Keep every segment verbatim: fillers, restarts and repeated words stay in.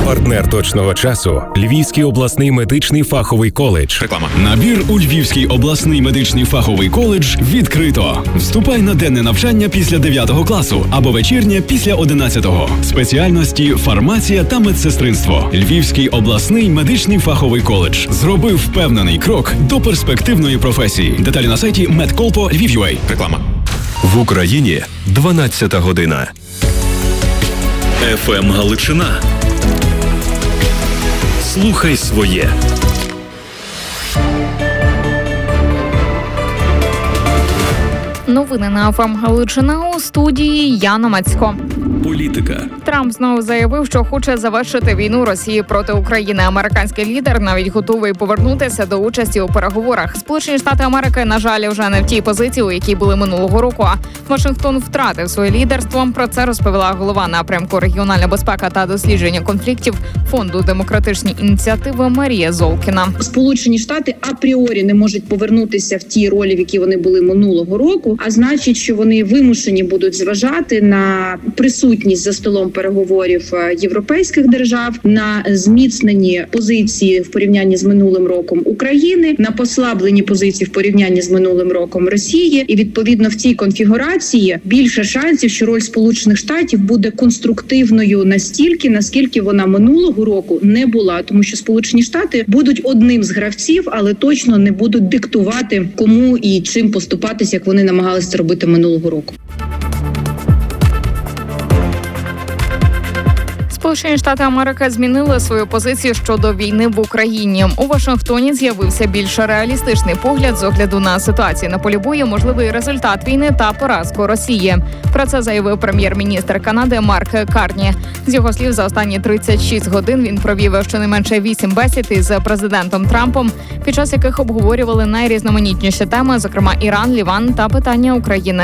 Партнер точного часу – Львівський обласний медичний фаховий коледж. Реклама. Набір у Львівський обласний медичний фаховий коледж відкрито. Вступай на денне навчання після дев'ятого класу або вечірнє після одинадцятого. Спеціальності фармація та медсестринство. Львівський обласний медичний фаховий коледж зробив впевнений крок до перспективної професії. Деталі на сайті медколпо Львів.ю а. Реклама. В Україні дванадцята година. еф ем Галичина. Слухай своє. Новини на еф ем Галичина, у студії Яна Мацько. Політика. Трамп знову заявив, що хоче завершити війну Росії проти України. Американський лідер навіть готовий повернутися до участі у переговорах. Сполучені Штати Америки, на жаль, вже не в тій позиції, у якій були минулого року. Вашингтон втратив своє лідерство. Про це розповіла голова напрямку регіональна безпека та дослідження конфліктів Фонду демократичні ініціативи Марія Золкіна. Сполучені Штати апріорі не можуть повернутися в ті ролі, в які вони були минулого року, а значить, що вони вимушені будуть зважати на присутність за столом переговорів європейських держав, на зміцнені позиції в порівнянні з минулим роком України, на послаблені позиції в порівнянні з минулим роком Росії. І відповідно в цій конфігурації більше шансів, що роль Сполучених Штатів буде конструктивною настільки, наскільки вона минулого року не була, тому що Сполучені Штати будуть одним з гравців, але точно не будуть диктувати, кому і чим поступатися, як вони намагалися це робити минулого року. Сполучені Штати Америки змінили свою позицію щодо війни в Україні. У Вашингтоні з'явився більш реалістичний погляд з огляду на ситуацію на полі бою, можливий результат війни та поразку Росії. Про це заявив прем'єр-міністр Канади Марк Карні. З його слів, за останні тридцять шість годин він провів щонайменше вісім бесід із президентом Трампом, під час яких обговорювали найрізноманітніші теми, зокрема Іран, Ліван та питання України.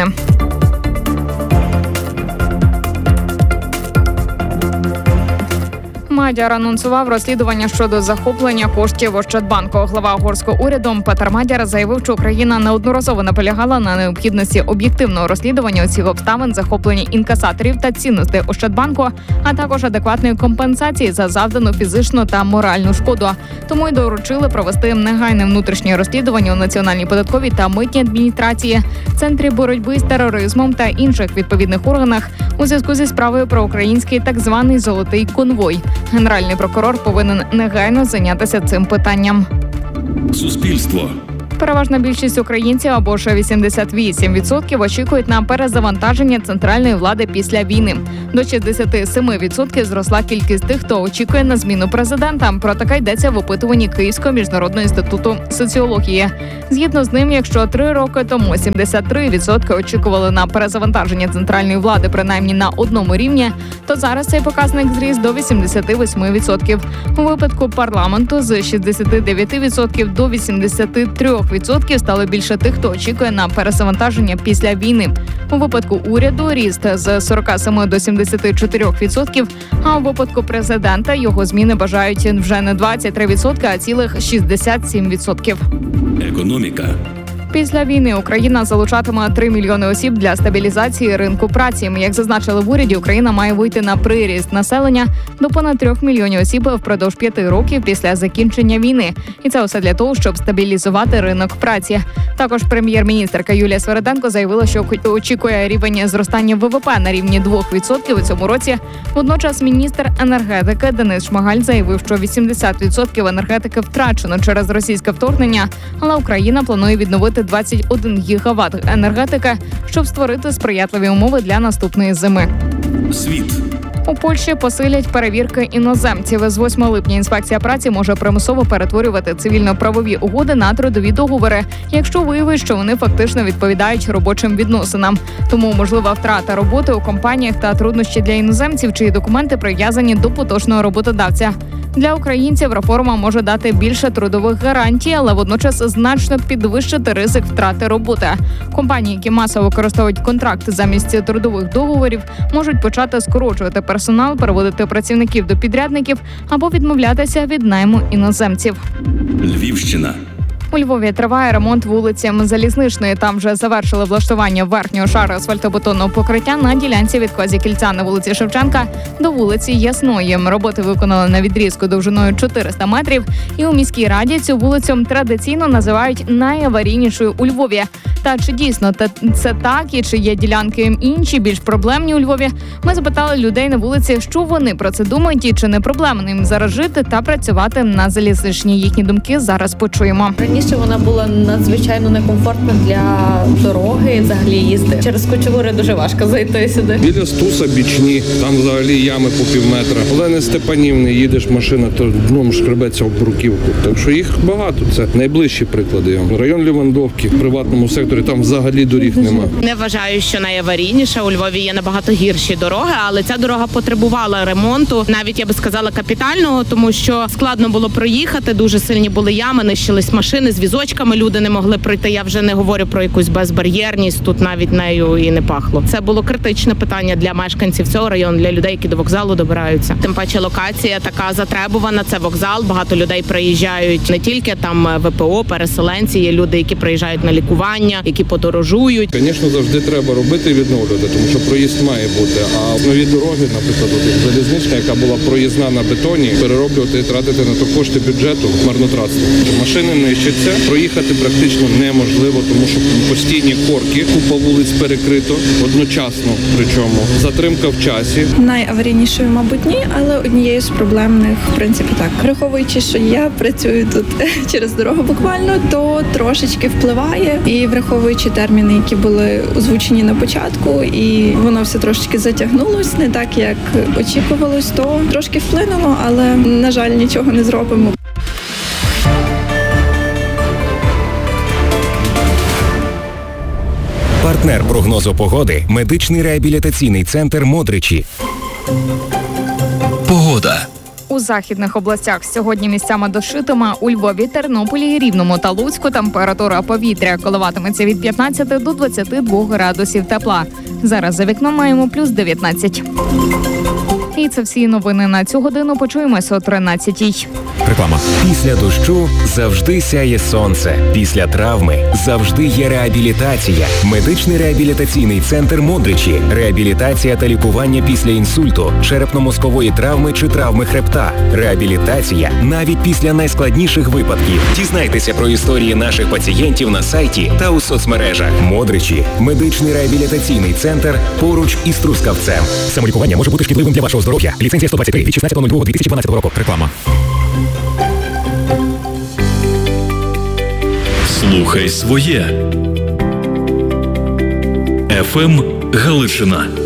Мадяр анонсував розслідування щодо захоплення коштів Ощадбанку. Глава угорського уряду Петер Мадяр заявив, що Україна неодноразово наполягала на необхідності об'єктивного розслідування усіх обставин захоплення інкасаторів та цінностей Ощадбанку, а також адекватної компенсації за завдану фізичну та моральну шкоду. Тому й доручили провести негайне внутрішнє розслідування у Національній податковій та митній адміністрації, Центрі боротьби з тероризмом та інших відповідних органах у зв'язку зі справою про український так званий «золотий конвой». Генеральний прокурор повинен негайно зайнятися цим питанням. Суспільство. Переважна більшість українців, або ж вісімдесят вісім відсотків, очікують на перезавантаження центральної влади після війни. До шістдесят сім відсотків зросла кількість тих, хто очікує на зміну президента. Про таке йдеться в опитуванні Київського міжнародного інституту соціології. Згідно з ним, якщо три роки тому сімдесят три відсотки очікували на перезавантаження центральної влади принаймні на одному рівні, то зараз цей показник зріс до вісімдесят вісім відсотків. У випадку парламенту з шістдесят дев'ять відсотків до вісімдесят три відсотків стало більше тих, хто очікує на перезавантаження після війни. У випадку уряду ріст з сорок сім до сімдесят чотири відсотків, а у випадку президента його зміни бажають вже не двадцять три відсотки, а цілих шістдесят сім відсотків. Економіка. Після війни Україна залучатиме три мільйони осіб для стабілізації ринку праці. Як зазначили в уряді, Україна має вийти на приріст населення до понад трьох мільйонів осіб впродовж п'яти років після закінчення війни. І це усе для того, щоб стабілізувати ринок праці. Також прем'єр-міністерка Юлія Свериденко заявила, що очікує рівень зростання ВВП на рівні двох відсотків у цьому році. Водночас міністр енергетики Денис Шмигаль заявив, що вісімдесят відсотків енергетики втрачено через російське вторгнення, але Україна планує відновити двадцять один гігават енергетики, щоб створити сприятливі умови для наступної зими. Світ. У Польщі посилять перевірки іноземців. З восьмого липня інспекція праці може примусово перетворювати цивільно-правові угоди на трудові договори, якщо виявить, що вони фактично відповідають робочим відносинам. Тому можлива втрата роботи у компаніях та труднощі для іноземців, чиї документи прив'язані до поточного роботодавця. Для українців реформа може дати більше трудових гарантій, але водночас значно підвищити ризик втрати роботи. Компанії, які масово використовують контракти замість трудових договорів, можуть почати скорочувати персонал, переводити працівників до підрядників або відмовлятися від найму іноземців. Львівщина. У Львові триває ремонт вулиці Залізничної. Там вже завершили влаштування верхнього шару асфальтобетонного покриття на ділянці від Козі-Кільця на вулиці Шевченка до вулиці Ясної. Роботи виконали на відрізку довжиною чотириста метрів. І у міській раді цю вулицю традиційно називають найаварійнішою у Львові. Та чи дійсно це так і чи є ділянки інші, більш проблемні у Львові? Ми запитали людей на вулиці, що вони про це думають і чи не проблемно їм зараз жити та працювати на залізничній. Їхні думки зараз почуємо. Раніше вона була надзвичайно некомфортна для дороги, взагалі їздити. Через кучугури дуже важко зайти сюди. Біля Стуса бічні, там взагалі ями по пів метра. Олени Степанівни, їдеш машина, то дном шкребеться об бруківку. Так що їх багато, це найближчі приклади. Район Лівандовки, в приватному секторі, там взагалі доріг нема. Не вважаю, що найаварійніша. У Львові є набагато гірші дороги, але ця дорога потребувала ремонту, навіть, я би сказала, капітального, тому що складно було проїхати, дуже сильні були ями, нищились машини, з візочками люди не могли пройти. Я вже не говорю про якусь безбар'єрність, тут навіть нею і не пахло. Це було критичне питання для мешканців цього району, для людей, які до вокзалу добираються. Тим паче локація така затребувана, це вокзал, багато людей приїжджають не тільки там ВПО, переселенці, є люди, які приїжджають на лікування, які подорожують. Звісно, завжди треба робити і відновлювати, тому що проїзд має бути. А нові дороги, наприклад, от залізнична, яка була проїзна на бетоні, перероблювати і тратити на то кошти бюджету марнотратство. Машини нищаться, проїхати практично неможливо, тому що постійні корки, купа вулиць перекрито одночасно, причому затримка в часі. Найаварійнішою, мабуть, ні, але однією з проблемних, в принципі, так. Враховуючи, що я працюю тут через дорогу буквально, то трошечки впливає. І враховуючи терміни, які були озвучені на початку, і воно все трошечки затягнулось, не так, як очікувалось, то трошки вплинуло, але, на жаль, нічого не зробимо. Партнер прогнозу погоди – медичний реабілітаційний центр «Модричі». Погода. У західних областях сьогодні місцями дощитиме. У Львові, Тернополі, Рівному та Луцьку температура повітря коливатиметься від п'ятнадцяти до двадцяти двох градусів тепла. Зараз за вікном маємо плюс дев'ятнадцять. І це всі новини на цю годину. Почуємося о тринадцятій. Реклама. Після дощу завжди сяє сонце. Після травми завжди є реабілітація. Медичний реабілітаційний центр «Модричі». Реабілітація та лікування після інсульту, черепно-мозкової травми чи травми хребта. Реабілітація навіть після найскладніших випадків. Дізнайтеся про історії наших пацієнтів на сайті та у соцмережах. «Модричі» – медичний реабілітаційний центр поруч із Трускавцем. Самолікування може бути шкідливим для вашого здоров'я. Ліцензія сто двадцять три від шістнадцятого лютого дві тисячі дванадцятого року. Реклама. Слухай своє. еф ем Галичина.